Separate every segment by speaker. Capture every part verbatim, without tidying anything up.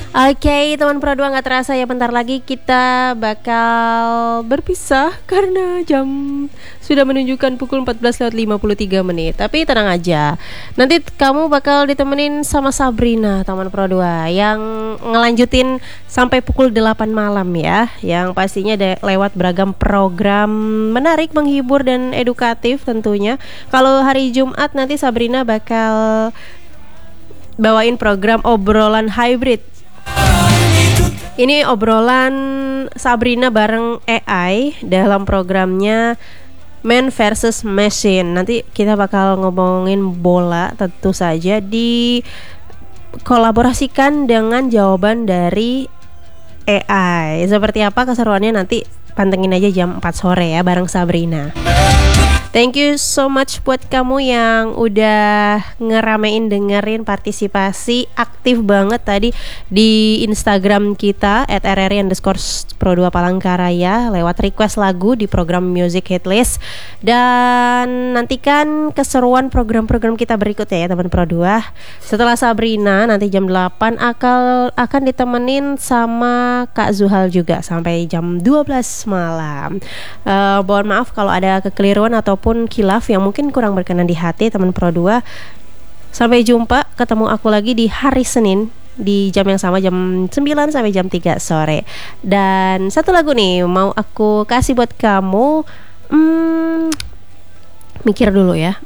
Speaker 1: Oke, teman Pro dua, nggak terasa ya, bentar lagi kita bakal berpisah karena jam sudah menunjukkan pukul empat belas lewat lima puluh tiga menit. Tapi tenang aja, nanti kamu bakal ditemenin sama Sabrina, teman Pro dua, yang ngelanjutin sampai pukul delapan malam ya. Yang pastinya de- lewat beragam program menarik, menghibur dan edukatif tentunya. Kalau hari Jumat nanti Sabrina bakal bawain program obrolan hybrid. Ini obrolan Sabrina bareng A I dalam programnya Man versus Machine. Nanti kita bakal ngomongin bola tentu saja, dikolaborasikan dengan jawaban dari A I. Seperti apa keseruannya nanti pantengin aja jam empat sore ya bareng Sabrina. Thank you so much buat kamu yang udah ngeramein dengerin partisipasi aktif banget tadi di Instagram kita at r r i underscore pro dua Palangkaraya lewat request lagu di program Music Hitlist. Dan nantikan keseruan program-program kita berikutnya ya teman Pro dua. Setelah Sabrina nanti jam delapan akan akan ditemenin sama Kak Zuhal juga sampai jam dua belas malam. uh, Mohon maaf kalau ada kekeliruan atau pun kilaf yang mungkin kurang berkenan di hati teman Pro dua. Sampai jumpa, ketemu aku lagi di hari Senin di jam yang sama, jam sembilan sampai jam tiga sore. Dan satu lagu nih mau aku kasih buat kamu. hmm, Mikir dulu ya.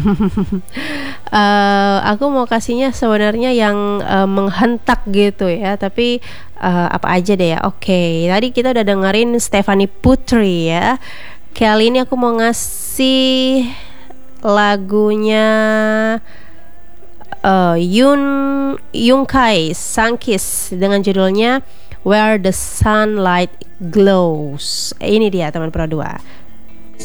Speaker 1: uh, Aku mau kasihnya sebenarnya yang uh, menghentak gitu ya, tapi uh, apa aja deh ya. Oke, okay. Tadi kita udah dengerin Stephanie Putri ya. Kali ini aku mau ngasih lagunya uh, Yun Yungkai Sankis dengan judulnya Where the Sunlight Glows. Ini dia teman Pro dua.